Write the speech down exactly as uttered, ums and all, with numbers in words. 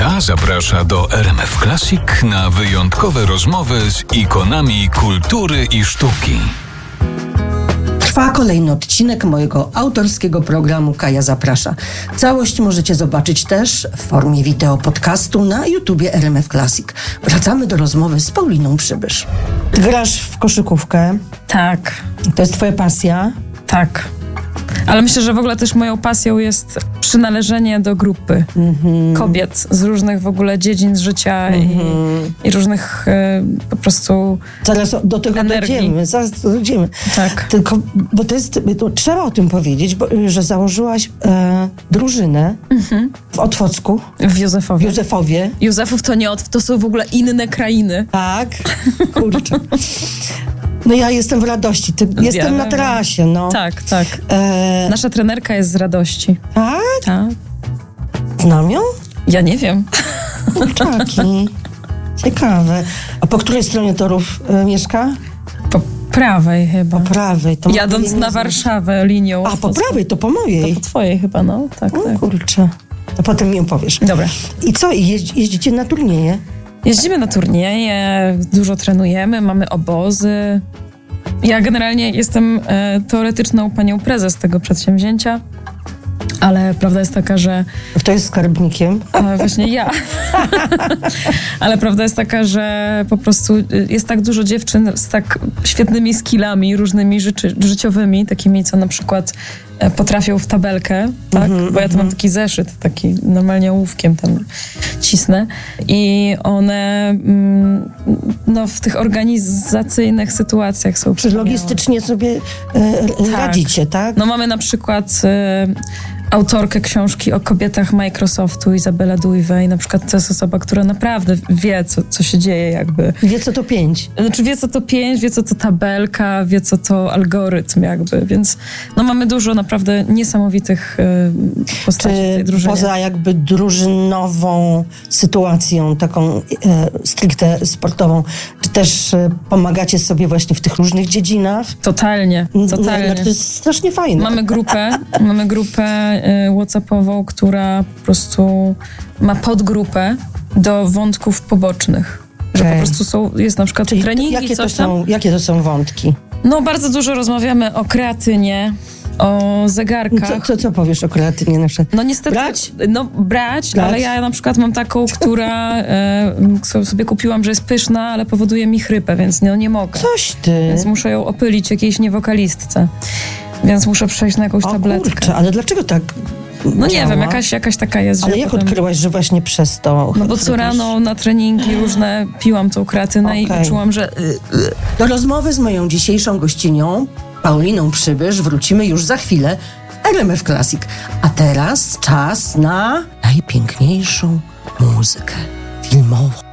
Kaja zaprasza do R M F Classic na wyjątkowe rozmowy z ikonami kultury i sztuki. Trwa kolejny odcinek mojego autorskiego programu Kaja Zaprasza. Całość możecie zobaczyć też w formie wideo podcastu na YouTubie R M F Classic. Wracamy do rozmowy z Pauliną Przybysz. Grasz w koszykówkę. Tak. To jest twoja pasja? Tak. Ale myślę, że w ogóle też moją pasją jest przynależenie do grupy mm-hmm. kobiet z różnych w ogóle dziedzin życia mm-hmm. i, i różnych y, po prostu Zaraz do tego energii. dojdziemy, zaraz dojdziemy. Tak. Tylko, bo to jest, to trzeba o tym powiedzieć, bo, że założyłaś e, drużynę mm-hmm. w Otwocku. W Józefowie. W Józefowie. Józefów to nie Otw, to są w ogóle inne krainy. Tak, kurczę. No ja jestem w Radości, ty, jestem Wiemy. na trasie, no. Tak, tak. E... Nasza trenerka jest z Radości. Tak? Tak. Znam ją? Ja nie wiem. Kurczaki. Ciekawe. A po której stronie torów e, mieszka? Po prawej chyba. Po prawej. To Jadąc na Warszawę linią. A, po prawej, to po mojej. To po twojej chyba, no. Tak, O, tak. kurczę. To potem mi opowiesz. Dobra. I co? I jeździ, jeździcie na turnieje? Jeździmy na turnieje, dużo trenujemy, mamy obozy. Ja generalnie jestem e, teoretyczną panią prezes tego przedsięwzięcia, ale prawda jest taka, że... Kto jest skarbnikiem? E, właśnie ja. Ale prawda jest taka, że po prostu jest tak dużo dziewczyn z tak świetnymi skillami, różnymi życzy, życiowymi, takimi, co na przykład e, potrafią w tabelkę, tak? Mm-hmm, Bo ja tu mam taki zeszyt, taki normalnie ołówkiem tam cisnę. I one mm, no, w tych organizacyjnych sytuacjach są Czy wspaniałe. logistycznie sobie e, Tak. radzicie, tak? No mamy na przykład e, autorkę książki o kobietach Microsoftu, Izabela Dujwe, i na przykład to jest osoba, która naprawdę wie, co, co się dzieje jakby. Wie, co to pięć. Znaczy wie, co to pięć, wie, co to tabelka, wie, co to algorytm jakby, więc no mamy dużo naprawdę niesamowitych y, postaci w tej Czy drużynie. poza jakby drużynową sytuacją, taką e, stricte sportową, czy też e, pomagacie sobie właśnie w tych różnych dziedzinach? Totalnie, totalnie. Znaczy, to jest strasznie fajne. Mamy grupę, mamy grupę y, WhatsAppową, która po prostu ma podgrupę do wątków pobocznych. Że Okej. po prostu są, jest na przykład Czyli treningi, jakie to coś tam. są, jakie to są wątki? No bardzo dużo rozmawiamy o kreatynie, o zegarkach. Co, co, co powiesz o kreatynie na przykład? No niestety, Brać? no brać, Brać? ale ja na przykład mam taką, która e, którą sobie kupiłam, że jest pyszna, ale powoduje mi chrypę, więc no nie mogę. Coś ty. Więc muszę ją opylić jakiejś niewokalistce. Więc muszę przejść na jakąś O tabletkę. kurczę, ale dlaczego tak No nie działa? wiem, jakaś, jakaś taka jest, Ale że jak potem... odkryłaś, że właśnie przez to... No bo co rano na treningi różne piłam tą kreatynę Okej. i czułam, że... Do rozmowy z moją dzisiejszą gościnią, Pauliną Przybysz, wrócimy już za chwilę w R M F Classic. A teraz czas na najpiękniejszą muzykę filmową.